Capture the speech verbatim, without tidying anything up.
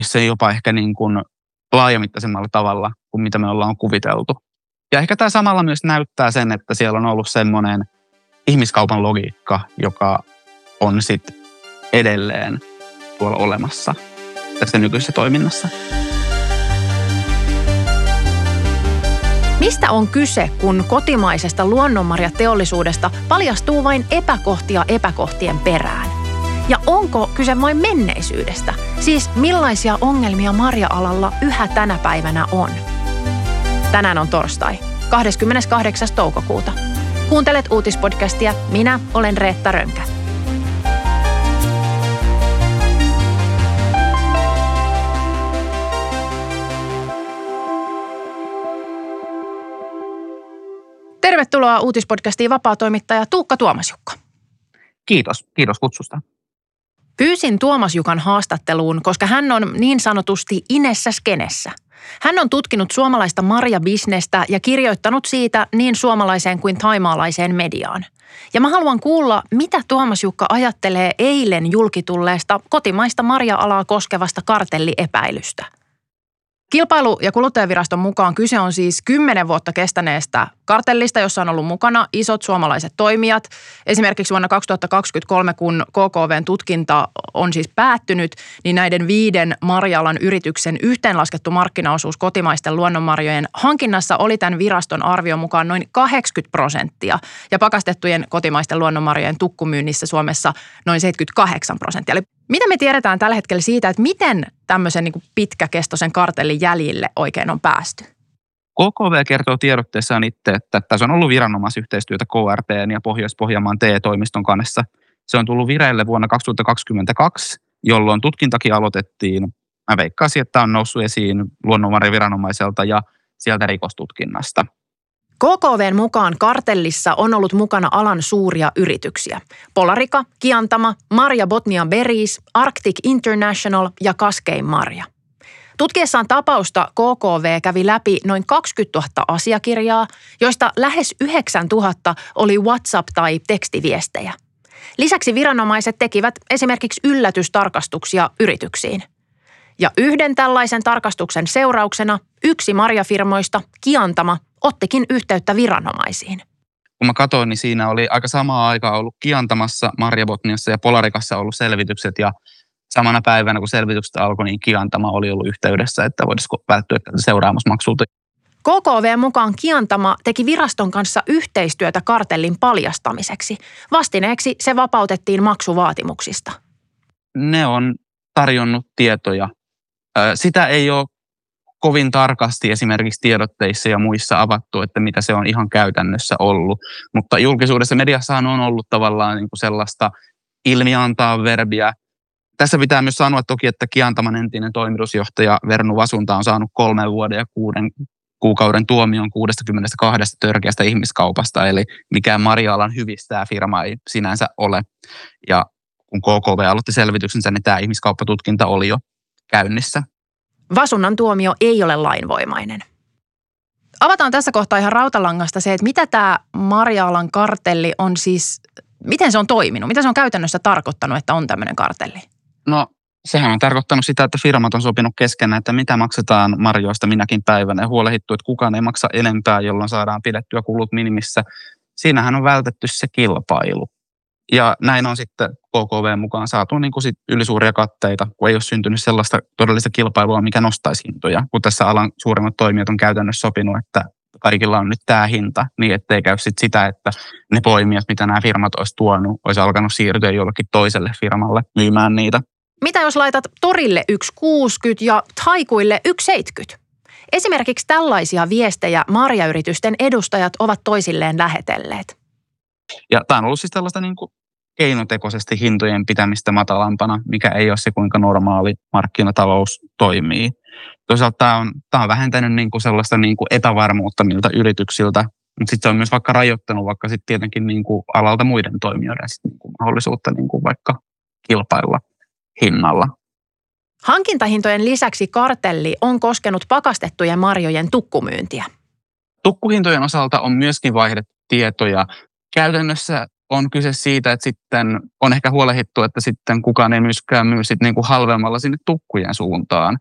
se ei jopa ehkä niin kuin laajamittaisemmalla tavalla kuin mitä me ollaan kuviteltu. Ja ehkä tämä samalla myös näyttää sen, että siellä on ollut semmoinen ihmiskaupan logiikka, joka on sitten edelleen tuolla olemassa tässä nykyisessä toiminnassa. Mistä on kyse, kun kotimaisesta luonnonmarjateollisuudesta paljastuu vain epäkohtia epäkohtien perään? Ja onko kyse vain menneisyydestä? Siis millaisia ongelmia marja-alalla yhä tänä päivänä on? Tänään on torstai, kahdeskymmeneskahdeksas toukokuuta. Kuuntelet uutispodcastia. Minä olen Reetta Rönkä. Tervetuloa uutispodcastiin vapaatoimittaja Tuukka Tuomasjukka. Kiitos, kiitos kutsusta. Pyysin Tuomasjukan haastatteluun, koska hän on niin sanotusti inessä skenessä. Hän on tutkinut suomalaista marjabisnestä ja kirjoittanut siitä niin suomalaiseen kuin thaimaalaiseen mediaan. Ja mä haluan kuulla, mitä Tuomasjukka ajattelee eilen julkitulleesta kotimaista marja-alaa koskevasta kartelliepäilystä. Kilpailu- ja kuluttajaviraston mukaan kyse on siis kymmenen vuotta kestäneestä kartellista, jossa on ollut mukana isot suomalaiset toimijat. Esimerkiksi vuonna kaksituhattakaksikymmentäkolme, kun K K V:n tutkinta on siis päättynyt, niin näiden viiden marja-alan yrityksen yhteenlaskettu markkinaosuus kotimaisten luonnonmarjojen hankinnassa oli tämän viraston arvion mukaan noin kahdeksankymmentä prosenttia ja pakastettujen kotimaisten luonnonmarjojen tukkumyynnissä Suomessa noin seitsemänkymmentäkahdeksan prosenttia. Eli mitä me tiedetään tällä hetkellä siitä, että miten tämmöisen niin kuin pitkäkestoisen kartellin jäljille oikein on päästy? K K V kertoo tiedotteessaan itse, että tässä on ollut viranomaisyhteistyötä K R T:n ja Pohjois-Pohjanmaan T E-toimiston kanssa. Se on tullut vireille vuonna kaksituhattakaksikymmentäkaksi, jolloin tutkintakin aloitettiin. Mä veikkaisin, että tämä on noussut esiin luonnonmarjaviranomaiselta ja sieltä rikostutkinnasta. K K V:n mukaan kartellissa on ollut mukana alan suuria yrityksiä. Polarica, Kiantama, Marja Botnia Berries, Arctic International ja Cascade Marja. Tutkiessaan tapausta K K V kävi läpi noin kaksikymmentätuhatta asiakirjaa, joista lähes yhdeksäntuhatta oli WhatsApp- tai tekstiviestejä. Lisäksi viranomaiset tekivät esimerkiksi yllätystarkastuksia yrityksiin. Ja yhden tällaisen tarkastuksen seurauksena yksi marjafirmoista, Kiantama, ottikin yhteyttä viranomaisiin. Kun mä katsoin, niin siinä oli aika samaa aikaa ollut Kiantamassa, Marja Botniassa ja Polaricassa ollut selvitykset ja samana päivänä, kun selvitykset alkoi, niin Kiantama oli ollut yhteydessä, että voitaisiin välttyä seuraamusmaksulta. K K V mukaan Kiantama teki viraston kanssa yhteistyötä kartellin paljastamiseksi. Vastineeksi se vapautettiin maksuvaatimuksista. Ne on tarjonnut tietoja. Sitä ei ole kovin tarkasti esimerkiksi tiedotteissa ja muissa avattu, että mitä se on ihan käytännössä ollut. Mutta julkisuudessa mediassahan on ollut tavallaan niin kuin sellaista ilmiantaa verbiä. Tässä pitää myös sanoa toki, että Kiantaman entinen toimitusjohtaja Vernu Vasunta on saanut kolmen vuoden ja kuuden kuukauden tuomion kuusikymmentäkaksi törkeästä ihmiskaupasta, eli mikään marja-alan hyvistää firma ei sinänsä ole. Ja kun K K V aloitti selvityksensä, niin tämä ihmiskauppatutkinta oli jo käynnissä. Vasunnan tuomio ei ole lainvoimainen. Avataan tässä kohtaa ihan rautalangasta se, että mitä tämä marja-alan kartelli on siis, miten se on toiminut? Mitä se on käytännössä tarkoittanut, että on tämmöinen kartelli? No, sehän on tarkoittanut sitä, että firmat on sopinut keskenään, että mitä maksetaan marjoista minäkin päivänä ja huolehittu, että kukaan ei maksa enempää, jolloin saadaan pidettyä kulut minimissä. Siinähän on vältetty se kilpailu. Ja näin on sitten K K V mukaan saatu niin kuin sit ylisuuria katteita, kun ei ole syntynyt sellaista todellista kilpailua, mikä nostaisi hintoja. Kun tässä alan suurimmat toimijat on käytännössä sopinut, että kaikilla on nyt tämä hinta, niin ettei käy sit sitä, että ne poimijat, mitä nämä firmat olisi tuonut, olisi alkanut siirtyä jollekin toiselle firmalle myymään niitä. Mitä jos laitat torille yksi kuusikymmentä ja taikuille yksi seitsemänkymmentä? Esimerkiksi tällaisia viestejä marjayritysten edustajat ovat toisilleen lähetelleet. Ja tämä on ollut siis tällaista niin kuin keinotekoisesti hintojen pitämistä matalampana, mikä ei ole se, kuinka normaali markkinatalous toimii. Toisaalta tämä on, tämä on vähentänyt niin kuin sellaista niin kuin epävarmuutta miltä yrityksiltä, mutta sitten se on myös vaikka rajoittanut vaikka sitten tietenkin niin kuin alalta muiden toimijoiden sit niin kuin mahdollisuutta niin kuin vaikka kilpailla hinnalla. Hankintahintojen lisäksi kartelli on koskenut pakastettujen marjojen tukkumyyntiä. Tukkuhintojen osalta on myöskin vaihdettu tietoja. Käytännössä on kyse siitä, että sitten on ehkä huolehdittu, että sitten kukaan ei myöskään myy sit niinku halvemmalla sinne tukkujen suuntaan.